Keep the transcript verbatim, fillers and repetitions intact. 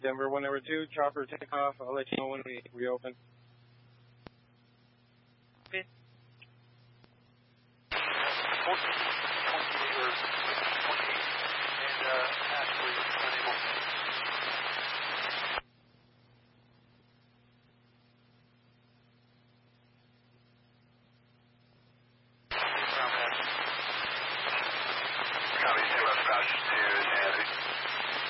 Denver one number two, chopper takeoff. I'll let you know when we reopen. Okay.